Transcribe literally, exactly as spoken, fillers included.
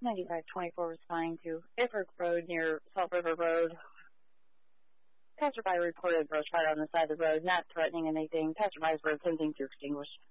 ninety-five twenty-four responding to Airfork Road near Salt River Road. Passerby reported brush fire on the side of the road, not threatening anything. Passerbys were attempting to extinguish.